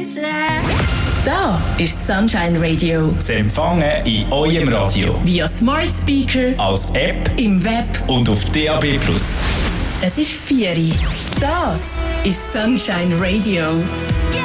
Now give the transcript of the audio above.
Da ist Sunshine Radio. Zu empfangen in eurem Radio. Via Smart Speaker, als App im Web und auf DAB+. Es ist 4 Uhr. Das ist Sunshine Radio.